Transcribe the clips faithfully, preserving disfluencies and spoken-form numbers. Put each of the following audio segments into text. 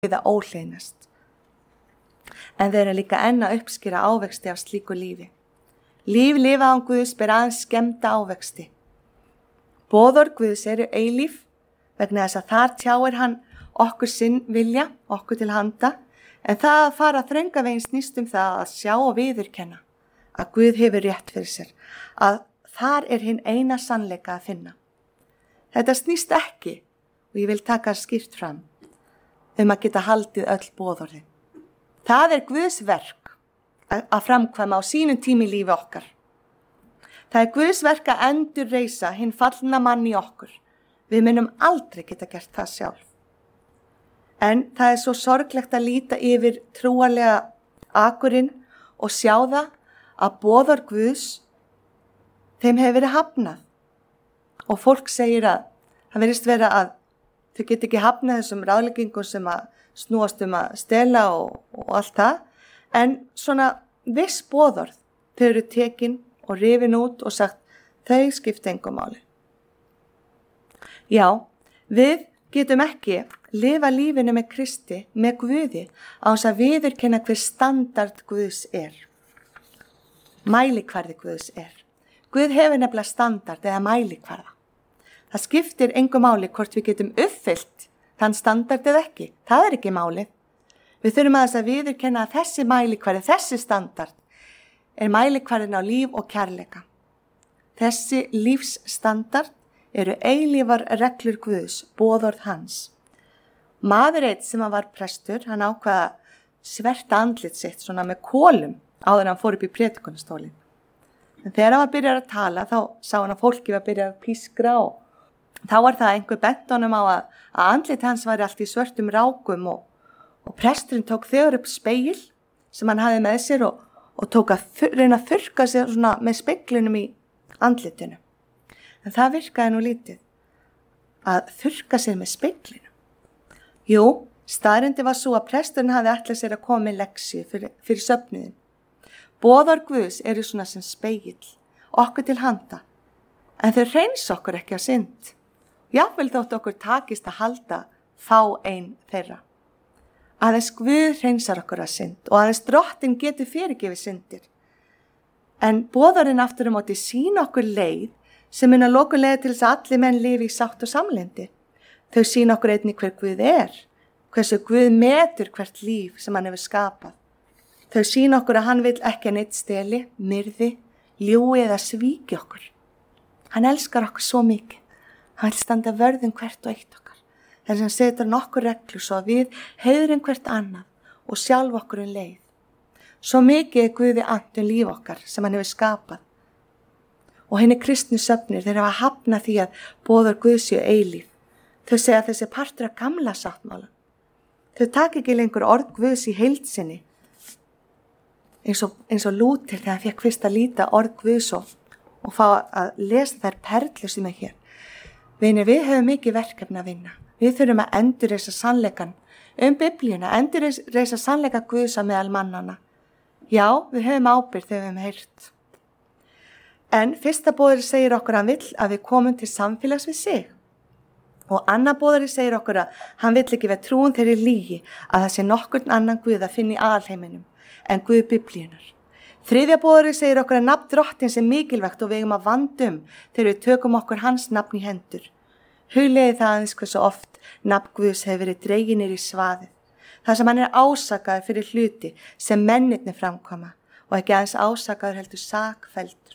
við að óhleinast. En þeir eru líka enn að uppskýra ávexti af slíku lífi. Líf lifað án Guðs ber aðeins skemmda ávexti. Boðorð Guðs eru eilíf vegna þess að þar tjáir hann okkur sinn vilja, okkur til handa, en það að fara þrönga veginn snýst um það að sjá og viðurkenna að Guð hefur rétt fyrir sér, að þar er hinn eina sannleika að finna. Þetta snýst ekki, og ég vil taka skýrt fram, um að geta haldið öll boðorðin. Það er Guðs verk að framkvæma á sínum tími í lífi okkar. Það er Guðs verk að endur reisa hinn fallna mann í okkur. Við munum aldrei geta gert það sjálf. En það er svo sorglegt að líta yfir trúarlega akurinn og sjá það að boðorð Guðs, þeim hefur verið hafnað. Og fólk segir að það verðist vera að þau get ekki hafnað þessum ráðleggingum sem að snúast um að stela og, og allt það. En svona viss boðorð, þau eru tekin og rifin út og sagt, þau skipta engu máli. Já, við getum ekki lifa lífinu með Kristi, með Guði, á þess að viðurkenna hver standard Guðs er. Mælikvarði Guðs er. Guð hefur nefnilega standard eða mælikvarða. Það skiptir engu máli hvort við getum uppfyllt þann standard eða ekki. Það er ekki málið. Við þurfum að þess að viðurkenna að þessi mælikvarði, þessi standard, er mælikvarðin á líf og kærleika. Þessi lífsstandard eru eilífar reglur Guðs, boðorð hans. Maður eitt sem var prestur, hann ákvaða sverta andlit sitt svona með kolum áður en hann fór upp í prédikunarstólinn. En þegar hann var byrjað að tala, þá sá hann að fólki var byrjað að pískra og þá var það einhver bent honum á að, að andlit hans var allt í svörtum rákum og, og presturinn tók þegar upp speil sem hann hafði með sér og, og tók að reyna að þurrka sér svona með speglinum í andlitinu. En það virkaði nú lítið að þurrka sér með speglinu. Jú, staðreyndi var svo að presturinn hafði ætlað sér að koma með leksíu fyrir, fyrir söfnuðin. Boðorð Guðs eru svona sem spegill, okkur til handa, en þau hreins okkur ekki að synd. Jafnvel þótt okkur takist að halda fá ein þeirra. Aðeins Guð hreinsar okkur að synd og aðeins Drottinn getur fyrirgefið syndir. En boðorðin aftur á móti sýna okkur leið sem mun að lokum leiða til þess að allir menn lifi í sátt og samlyndi. Þau sýna okkur einnig hver Guð er, hversu Guð metur hvert líf sem hann hefur skapað. Þau sýna okkur að hann vil ekki að neitt steli, myrði, ljúgi eða svíki okkur. Hann elskar okkur svo mikið. Hann vil standa vörðum hvert og eitt okkar. Þess að setur hann okkur reglur svo að við heiðrum hvert annað og sjálf okkur um leið. Svo mikið er Guði annt um líf okkar sem hann hefur skapað. Og henni kristnu söfnir þeir hafa hafnað því að boðorð Guðs séu eilíf. Þau segja að þessi partur af gamla sáttmála. Þau taka ekki lengur orð Guðs í heild sinni. Eins og, eins og Lúter þegar hann fekk fyrst að líta orð Guðs og, og fá að lesa þær perlur sem er hér. Vinir, við höfum mikið verkefni að vinna. Við þurfum að endurreisa sannleikan um Biblíuna, endurreisa sannleika Guðs að meðal mannana. Já, við höfum ábyrgð þegar við höfum heyrt. En fyrsta boðari segir okkur að hann vill að við komum til samfélags við sig. Og annar boðari segir okkur að hann vill ekki vera trúin þeirri lígi að það sé nokkurn annan Guð að finna í alheiminum en Guð Biblíunar. Þriðja boðari segir okkur að nafn Drottins er mikilvægt og við eigum að vandum þegar við tökum okkur hans nafn í hendur. Hugleiði það aðeins hversu oft nafn Guðs hefur verið dreginir í svaðið. Það sem hann er ásakaður fyrir hluti sem mennirnir framkoma og ekki aðeins ásakaður heldur sakfelldur.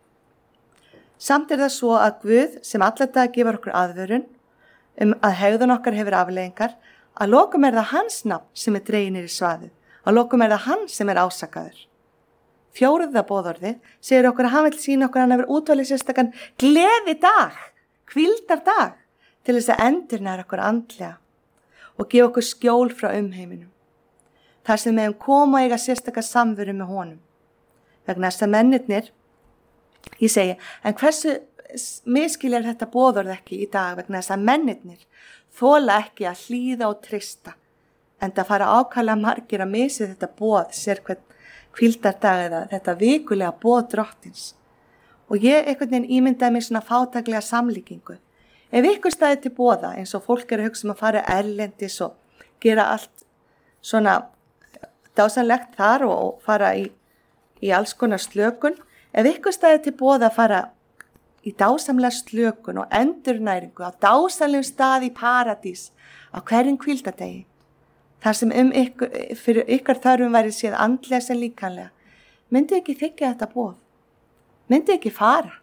Samt er það svo að Guð sem alla dag gefur okkur aðvörun um að hegðun okkar hefur afleiðingar, að lokum er það hans nafn sem er dreginir í svaðið. Að lokum er það hann sem er ásakaður. Fjóruða boðorðið segir okkur að hann vil sýna okkur að hann hefur útvalið sérstakann gleði dag, hvíldar dag, til þess að endurnæra okkur andlega og gefa okkur skjól frá umheiminum. Þar sem við hefum koma og eiga sérstakar samveru með honum. Vegna þess að mennirnir, ég segi, en hversu miskilja þetta boðorð ekki í dag vegna þess að mennirnir þola ekki að hlýða og treysta. En það fara ákvæmlega margir að missa þetta boð, sér hvern hvíldardag eða þetta vikulega boð Drottins. Og ég einhvern veginn ímyndaði mér svona fátæklega samlíkingu. Ef ykkur staði til boða eins og fólk er að hugsa um að fara erlendis og gera allt svona dásanlegt þar og, og fara í, í alls konar slökun. Ef ykkur staði til boða að fara í dásamlega slökun og endurnæringu á dásamlegum stað í paradís á hverjum hvíldardegi, þar sem um ykkur, fyrir ykkar þörfum væri séð andlega sem líkanlega, myndi ekki þykja þetta boð? Myndi ekki fara?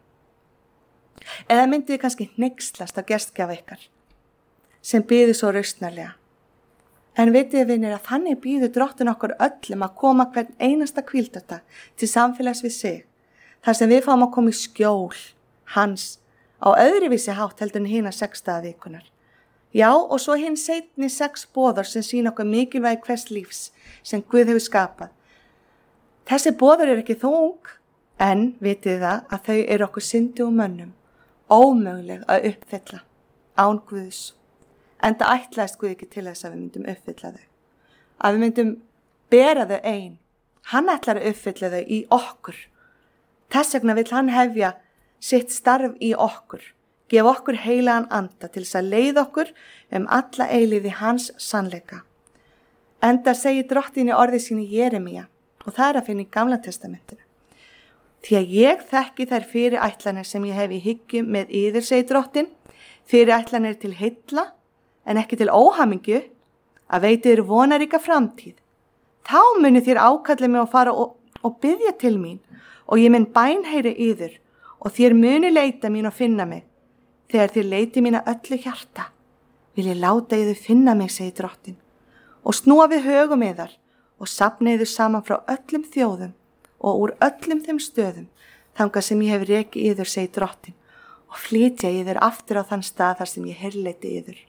Eða myndi þið kannski hneykslast á gestgjafa ykkar sem býður svo rausnarlega? En vitið vinir að þannig býður Drottinn okkur öllum að koma hvern einasta hvíldardag til samfélags við sig, þar sem við fáum að koma í skjól hans á öðruvísi hátt heldur en hina sex daga vikunar. Já, og svo hinn seinni sex boðar sem sýna okkur mikilvægi hvers lífs sem Guð hefur skapað. Þessi boðar er ekki þung, en vitið það að þau eru okkur syndi og mönnum ómöguleg að uppfylla án Guðs. Enda ætlaðist Guð ekki til þess að við myndum uppfylla þau. Að við myndum bera þau ein. Hann ætlar að uppfylla þau í okkur. Þess vegna vill hann hefja sitt starf í okkur. Gef okkur heilagan anda til þess að leiða okkur um alla eilífi hans sannleika. Enda segir Drottinn í orði sínu í Jeremía, og það er að finna í Gamla testamentinu. Því að ég þekki þær fyrirætlanir sem ég hef í hyggju með yður, segir Drottinn, fyrirætlanir til heilla, en ekki til óhamingju, að veita þér vonaríka framtíð. Þá munu þér ákalla mig og fara og, og biðja til mín, og ég mun bænheyri yður, og þér muni leita mín og finna mig. Þegar þér leiti mína öllu hjarta, vil ég láta yður finna mig, segir Drottinn, og snúa við högum yðar og safna yður saman frá öllum þjóðum og úr öllum þeim stöðum, þangað sem ég hef rekið yður, segir Drottinn, og flytja yður aftur á þann stað þar sem ég herleiti yður.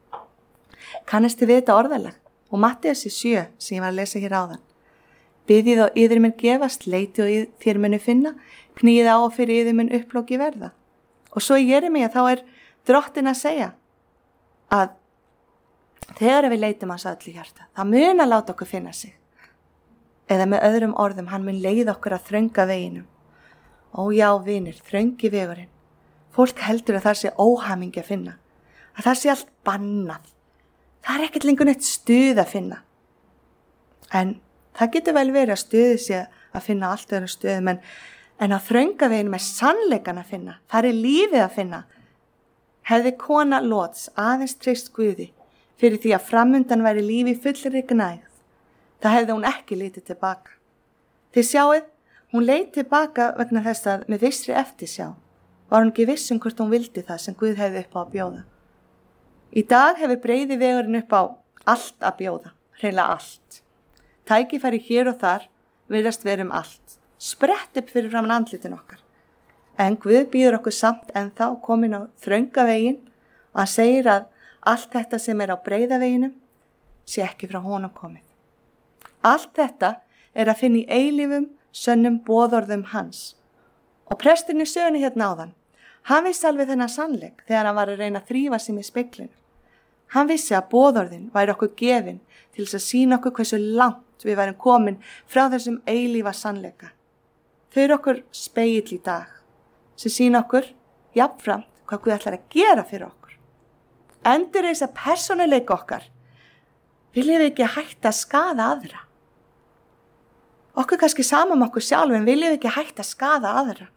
Kannistu við þetta orðalag? Og Mattheusar sjö sem ég var að lesa hér áðan. Biðjið og yður mun gefast, leiti og þér munu finna, knýið á og fyrir yður mun upplóki verða. Og svo í Jeremía þá er Drottinn að segja að þegar við leitum hans öllu hjarta, það mun að láta okkur finna sig. Eða með öðrum orðum, hann mun leiða okkur að þrönga veginum. Ó já, vinir, þröngi vegurinn. Fólk heldur að það sé óhamingi að finna, að það sé allt bannað. Það er ekkert lengur neitt stuð að finna. En það getur vel verið að stuði sé að finna allt öðrum stuðum, en En á þröngaveginu með sannleikan að finna, þar er lífið að finna. Hefði kona Lóts aðeins treyst Guði fyrir því að framundan væri lífi fullri gnægð, það hefði hún ekki litið tilbaka. Þið sjáið, hún leit tilbaka vegna þess að með vissri eftirsjá var hún ekki viss um hvort hún vildi það sem Guð hefði upp á að bjóða. Í dag hefur breiði vegurinn upp á allt að bjóða, hreinlega allt. Tækifæri hér og þar virðast vera um allt. Sprett upp fyrir framan andlitin okkar. En Guð býður okkur samt ennþá komin á þrönga veginn og hann segir að allt þetta sem er á breiða veginum sé ekki frá honum komið. Allt þetta er að finna í eilífum, sönnum boðorðum hans. Og presturinn í sögunni hérna áðan, hann vissi alveg þennan sannleik þegar hann var að reyna að þrífa sig með speglinu. Hann vissi að boðorðin væri okkur gefin til þess að sýna okkur hversu langt við værum komin frá þessum eilífa sannleika. Þau eru okkur spegill í dag, sem sýna okkur jafnframt hvað Guð ætlar að gera fyrir okkur. Endur þess að persónuleika okkar, viljum við ekki hætta að skaða aðra. Okkur kannski saman með okkur sjálf, en viljum við ekki hætta að skaða aðra.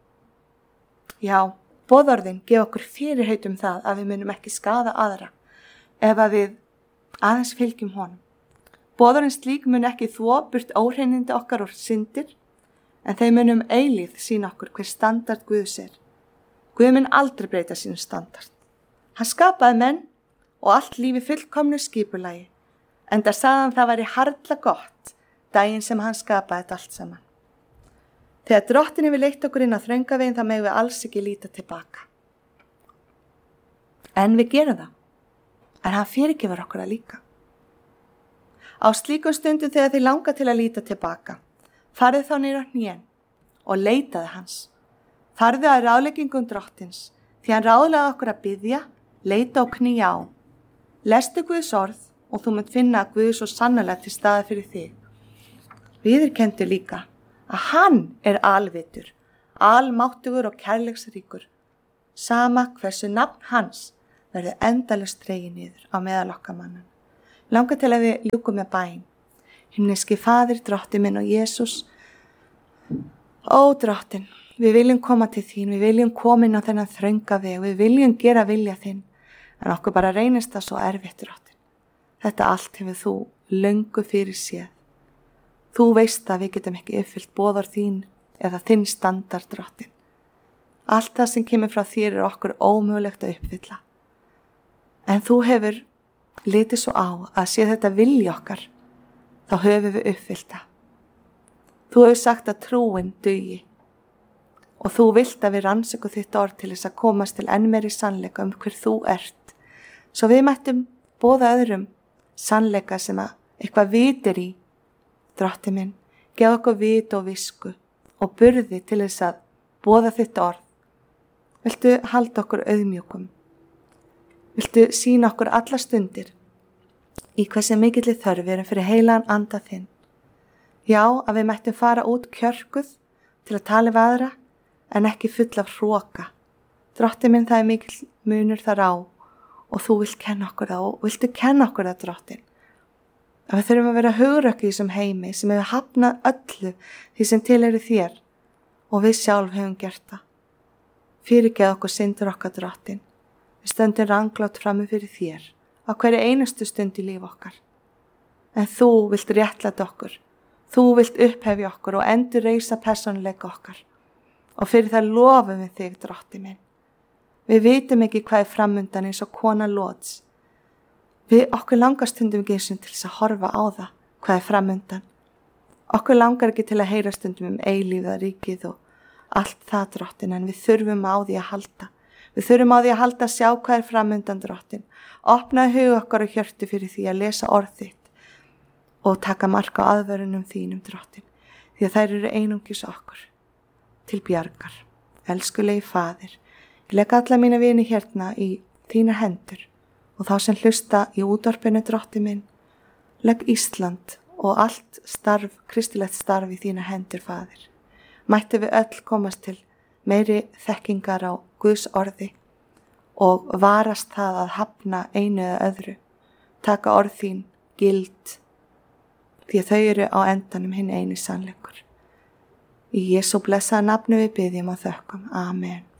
Já, boðorðin gefa okkur fyrirheit um það að við munum ekki skaða aðra, ef að við aðeins fylgjum honum. Boðorðin slík mun ekki þvo burt óhreinindi okkar og syndir, en þeir munum eilíð sína okkur hver standard Guðs er. Guð mun aldrei breyta sínu standard. Hann skapaði menn og allt lífi fullkomnu skipulagi, enda sagði hann það væri harla gott daginn sem hann skapaði þetta allt saman. Þegar Drottinn hefur leitt okkur inn á þröngaveginn þá megum við alls ekki líta tilbaka. En við gerum það, en hann fyrirgefur okkur að líka. Á slíkum stundum þegar þið langar til að líta tilbaka, farið þá niður á hnén og leitaði hans. Farðu að ráðleggingum Drottins, því hann ráðlaði okkur að biðja, leita og knýja á. Lestu Guðs orð og þú munt finna að Guð svo sannarlega til staðar fyrir þig. Viðurkenndu líka að hann er alvitur, almáttugur og kærleiksríkur. Sama hversu nafn hans verður endalaust dregið niður á meðal okkar mannan. Langar til að við ljúkum með bæn. Himneski Faðir, Drottinn minn og Jesús. Ó Drottinn, við viljum koma til þín, við viljum koma inn á þennan þrönga veg, við viljum gera vilja þinn, en okkur bara reynist það svo erfitt, Drottinn. Þetta allt hefur þú löngu fyrir séð. Þú veist að við getum ekki uppfyllt boðorð þín eða þinn standard, Drottinn. Allt það sem kemur frá þér er okkur ómögulegt að uppfylla. En þú hefur litið svo á að sé þetta vilja okkar, þá höfum við uppfyllt það. Þú hefur sagt að trúin dugi og þú vilt að við rannsökum þitt orð til þess að komast til enn meiri sannleika um hver þú ert. Svo við mættum boða öðrum sannleika sem að eitthvað vitir í. Drottinn minn, geð okkur vit og visku og burði til þess að boða þitt orð. Viltu halda okkur auðmjúkum? Viltu sýna okkur alla stundir í hversu mikilli þörf við erum fyrir heilagan anda þinn? Já, að við mættum fara út kjörkuð til að tala við aðra en ekki full af hroka. Drottinn minn, það er mikill munur þar á og þú vilt kenna okkur það og viltu kenna okkur það, Drottinn. Að við þurfum að vera hugrökk í þessum heimi sem hefur hafnað öllu því sem tilheyrir þér og við sjálf hefum gert það. Fyrirgeð okkur syndir okkar, Drottinn. Við stöndum ranglátt frammi fyrir þér á hverju einustu stund í líf okkar. En þú vilt réttlæta okkur. Þú vilt upphefja okkur og endur reisa persónuleika okkar. Og fyrir það lofum við þig, Drottinn minn. Við vitum ekki hvað er framundan eins og kona Lóts. Við okkur langar stundum ekki eins og til þess að horfa á það hvað er framundan. Okkur langar ekki til að heyra stundum um eilífða ríkið og allt það, Drottinn, en við þurfum á því að halda. Við þurfum á því að halda að sjá hvað er framundan, Drottinn. Opnaðu hug okkar og hjörtu fyrir því að lesa orð þitt og taka mark á aðvörunum þínum, Drottinn, því að þær eru einungis okkur til bjargar. Elskulegi Faðir, ég legg alla mína vini hérna í þínar hendur og þá sem hlusta í útvarpinu, Drottinn minn, legg Ísland og allt starf, kristilegt starf í þínar hendur, Faðir. Mættu við öll komast til meiri þekkingar á Guðs orði og varast það að hafna einu eða öðru. Taka orð þín gild, því að þau eru á endanum hinn eini sannleikur. Í Jesú blessaða nafni við biðjum og þökkum. Amen.